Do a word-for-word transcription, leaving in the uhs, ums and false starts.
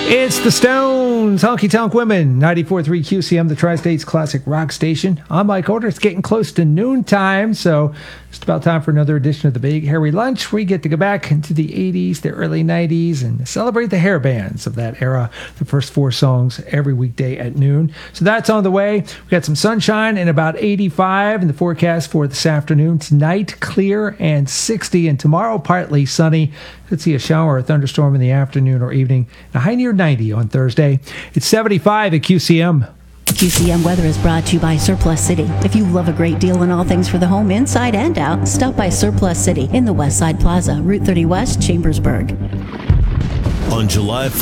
It's the Stones, Honky Tonk Women, ninety-four point three Q C M, the Tri-State's classic rock station. I'm Mike Older. It's getting close to noontime, so just about time for another edition of the Big Hairy Lunch. We get to go back into the eighties, the early nineties, and celebrate the hair bands of that era. The first four songs every weekday at noon. So that's on the way. We got some sunshine and about eighty-five in the forecast for this afternoon. Tonight, clear and sixty, and tomorrow, partly sunny. Could see a shower or thunderstorm in the afternoon or evening. A high near ninety on Thursday. It's seventy-five at Q C M. Q C M weather is brought to you by Surplus City. If you love a great deal on all things for the home, inside and out, stop by Surplus City in the West Side Plaza, Route thirty West, Chambersburg. On July